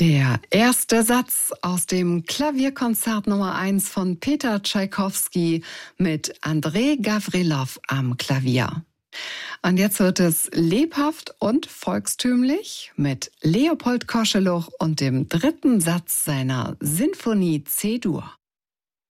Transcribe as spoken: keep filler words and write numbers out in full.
Der erste Satz aus dem Klavierkonzert Nummer eins von Peter Tschaikowski mit Andrei Gavrilov am Klavier. Und jetzt wird es lebhaft und volkstümlich mit Leopold Koscheluch und dem dritten Satz seiner Sinfonie C-Dur.